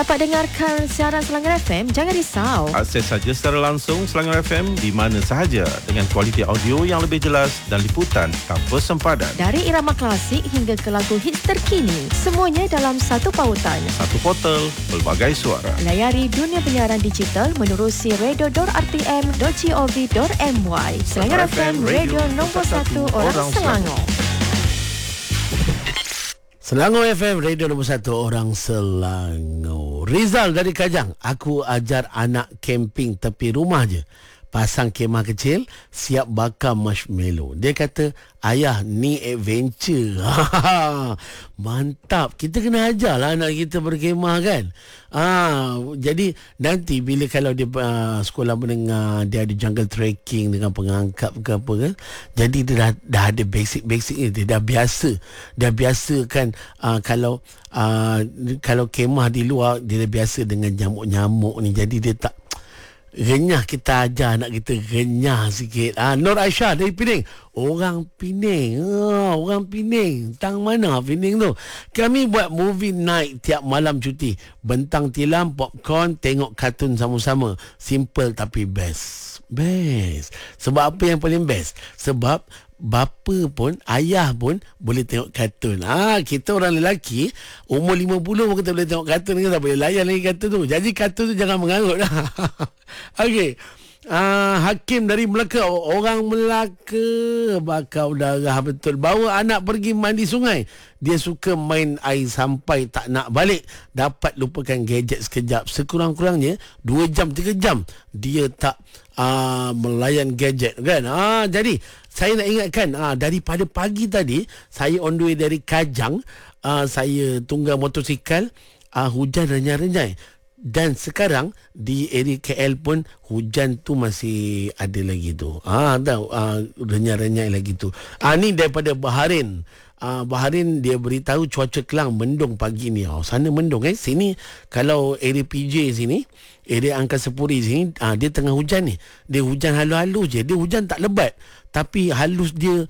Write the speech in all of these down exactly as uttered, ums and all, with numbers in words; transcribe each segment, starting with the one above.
Dapat dengarkan siaran Selangor F M? Jangan risau. Akses saja secara langsung Selangor F M di mana sahaja dengan kualiti audio yang lebih jelas dan liputan tanpa sempadan. Dari irama klasik hingga ke lagu hits terkini, semuanya dalam satu pautan. Satu portal, pelbagai suara. Layari dunia penyiaran digital menerusi radio dot r t m dot gov dot m y. Selangor F M, radio nombor satu orang Selangor. Selangor F M, radio nombor satu orang Selangor. Rizal dari Kajang. Aku ajar anak camping tepi rumah je. Pasang kemah kecil, siap bakar marshmallow. Dia kata, ayah ni adventure. Mantap. Kita kena ajarlah anak kita berkemah kan. Ah, jadi nanti bila kalau dia uh, sekolah menengah, dia ada jungle trekking dengan pengangkat ke apa kan. Jadi dia dah, dah ada basic-basic ni. Dia dah biasa. Dah biasa kan uh, kalau uh, kalau kemah di luar, dia dah biasa dengan nyamuk-nyamuk ni. Jadi dia tak renyah, kita ajar anak kita renyah sikit. Ah, Nur Aisyah dari Pening. Orang Pening. Ah, orang Pening. Tang mana Pening tu? Kami buat movie night tiap malam cuti. Bentang tilam, popcorn, tengok kartun sama-sama. Simple tapi best. Best. Sebab apa yang paling best? Sebab bapa pun, ayah pun boleh tengok kartun. Ah, kita orang lelaki umur lima puluh pun kita boleh tengok kartun, kita tak boleh layan lagi kartun tu. Jadi kartun tu jangan mengarut dah. Okey. Ah, Hakim dari Melaka. Orang Melaka bakar darah betul. Bawa anak pergi mandi sungai. Dia suka main air sampai tak nak balik. Dapat lupakan gadget sekejap. Sekurang-kurangnya dua jam, tiga jam dia tak uh, melayan gadget kan. Ah, jadi saya nak ingatkan, ah, daripada pagi tadi saya on the way dari Kajang, ah, saya tunggang motosikal, ah, hujan renyai-renyai. Dan sekarang di area K L pun hujan tu masih ada lagi tu. Ah, tahu, ah, renyai-renyai lagi tu. Ah, ni daripada Baharin. Ah, Baharin dia beritahu cuaca Kelang mendung pagi ni. Oh, sana mendung eh. Sini kalau area P J sini, area Angkasa Puri sini, ah, dia tengah hujan ni. Dia hujan halus-halus je. Dia hujan tak lebat. Tapi halus dia,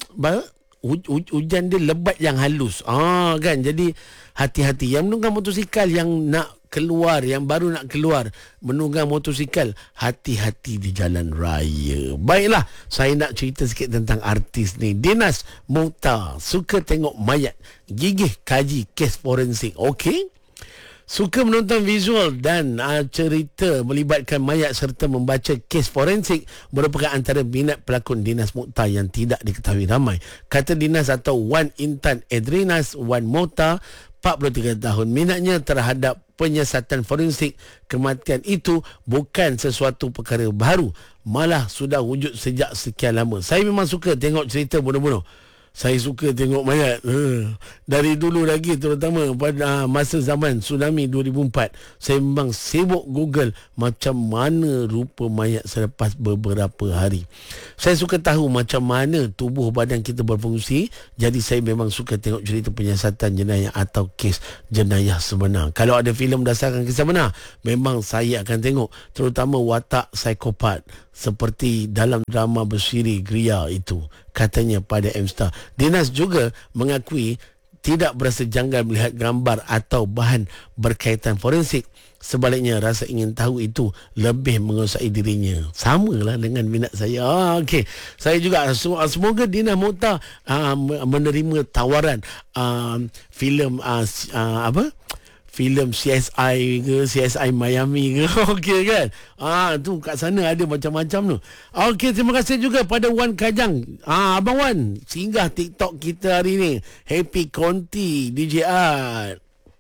hujan dia lebat yang halus. Ah, kan. Jadi hati-hati. Yang menunggang motosikal, yang nak keluar, yang baru nak keluar menunggang motosikal, hati-hati di jalan raya. Baiklah, saya nak cerita sikit tentang artis ni. Dinas Mukhtar suka tengok mayat, gigih kaji kes forensik. Okey, suka menonton visual dan uh, cerita melibatkan mayat serta membaca kes forensik merupakan antara minat pelakon Dinas Mukhtar yang tidak diketahui ramai. Kata Dinas atau Wan Intan Edrinas Wan Mukhtar, empat puluh tiga tahun, minatnya terhadap penyiasatan forensik kematian itu bukan sesuatu perkara baru, malah sudah wujud sejak sekian lama. Saya memang suka tengok cerita bunuh-bunuh. Saya suka tengok mayat uh, dari dulu lagi, terutama pada uh, masa zaman tsunami dua ribu empat. Saya memang sibuk Google macam mana rupa mayat selepas beberapa hari. Saya suka tahu macam mana tubuh badan kita berfungsi. Jadi saya memang suka tengok cerita penyiasatan jenayah atau kes jenayah sebenar. Kalau ada filem berdasarkan kisah benar, memang saya akan tengok, terutama watak psikopat seperti dalam drama bersiri Gria itu, katanya pada M-Star. Dinas juga mengakui tidak berasa janggal melihat gambar atau bahan berkaitan forensik. Sebaliknya, rasa ingin tahu itu lebih menguasai dirinya. Samalah dengan minat saya. Ah, okey. Saya juga semoga Dinas Mukhtar uh, menerima tawaran uh, filem uh, uh, apa? filem C S I ke, C S I Miami ke. Okey kan. Ah, tu kat sana ada macam-macam tu. Okey, terima kasih juga pada Wan Kajang. Ah, Abang Wan, singgah TikTok kita hari ni. Happy Conti D J R.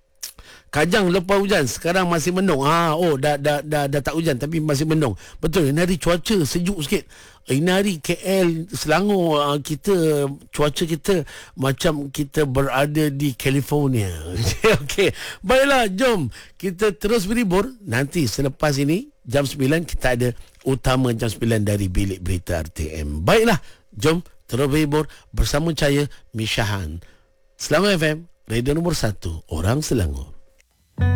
Kajang lepas hujan, sekarang masih mendung. Ah, oh dah dah dah, dah tak hujan tapi masih mendung. Betul, ini hari cuaca sejuk sikit. Ini hari K L, Selangor, kita cuaca kita macam kita berada di California. Okey, baiklah, jom kita terus berhibur. Nanti selepas ini jam sembilan kita ada utama jam sembilan dari Bilik Berita R T M. Baiklah, jom terus berhibur bersama saya Mishahan. Selangor F M, radio nombor satu orang Selangor.